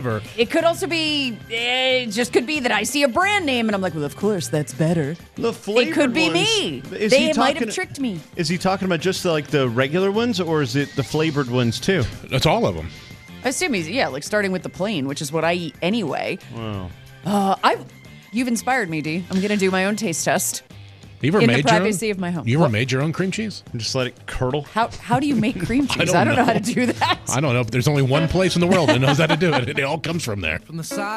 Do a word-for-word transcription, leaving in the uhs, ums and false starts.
whatever. It could also be, it just could be that I see a brand name and I'm like, well, of course, that's better. The flavored It could be ones, me. is They he might talking- have tricked me. Is he talking about just like the regular ones, or is it the flavored ones too? That's all of them. I assume he's, yeah, like starting with the plain, which is what I eat anyway. Wow. Uh, I've, you've inspired me, D. I'm going to do my own taste test. You ever In the made your own? privacy of my home. You ever What? made your own cream cheese? Just let it curdle. How how do you make cream cheese? don't I don't know. know. how to do that. I don't know, but there's only one place in the world that knows how to do it. It all comes from there. From the side.